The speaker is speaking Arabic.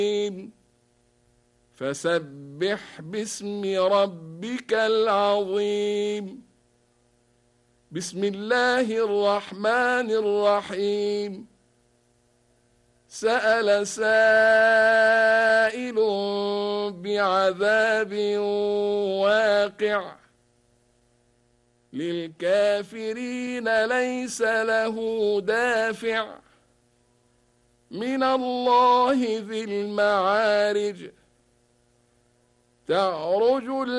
فسبح باسم ربك العظيم. بسم الله الرحمن الرحيم. سأل سائل بعذاب واقع للكافرين ليس له دافع من الله ذي المعارج. تعرج